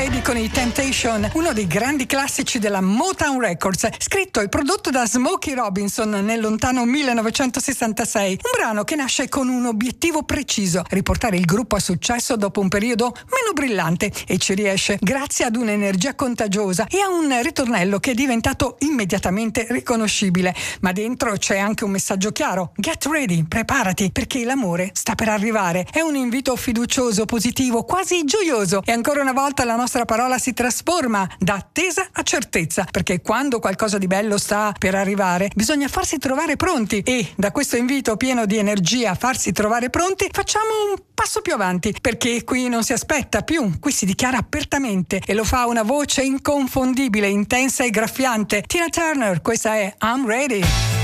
Ready con i Temptation, uno dei grandi classici della Motown Records, scritto e prodotto da Smokey Robinson nel lontano 1966. Un brano che nasce con un obiettivo preciso: riportare il gruppo a successo dopo un periodo meno brillante, e ci riesce grazie ad un'energia contagiosa e a un ritornello che è diventato immediatamente riconoscibile. Ma dentro c'è anche un messaggio chiaro: get ready, preparati, perché l'amore sta per arrivare. È un invito fiducioso, positivo, quasi gioioso, e ancora una volta la nostra parola si trasforma da attesa a certezza, perché quando qualcosa di bello sta per arrivare bisogna farsi trovare pronti, e da questo invito pieno di energia a farsi trovare pronti facciamo un passo più avanti, perché qui non si aspetta più, qui si dichiara apertamente, e lo fa una voce inconfondibile, intensa e graffiante. Tina Turner, questa è I'm Ready.